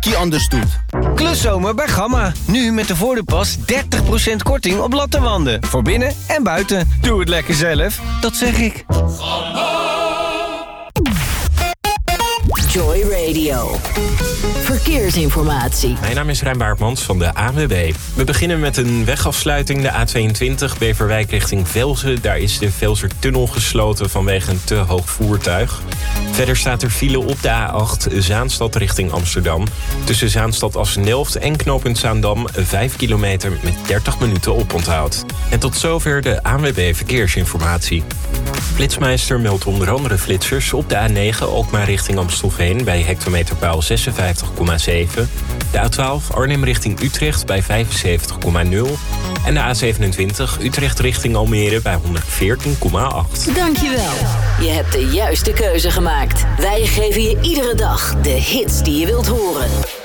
die anders doet. Kluszomer bij Gamma. Nu met de Voordeelpas 30% korting op lattenwanden. Voor binnen en buiten. Doe het lekker zelf. Dat zeg ik. Joy Radio. Verkeersinformatie. Mijn naam is Rijn Baartmans van de ANWB. We beginnen met een wegafsluiting, de A22 Beverwijk richting Velzen. Daar is de Velsertunnel gesloten vanwege een te hoog voertuig. Verder staat er file op de A8 Zaanstad richting Amsterdam. Tussen Zaanstad Assendelft en knooppunt Zaandam 5 kilometer met 30 minuten oponthoud. En tot zover de ANWB Verkeersinformatie. Flitsmeister meldt onder andere flitsers op de A9 Alkmaar richting Amstelveen bij hectometerpaal 56,7. De A12 Arnhem richting Utrecht bij 75,0. En de A27 Utrecht richting Almere bij 114,8. Dankjewel. Je hebt de juiste keuze gemaakt. Wij geven je iedere dag de hits die je wilt horen.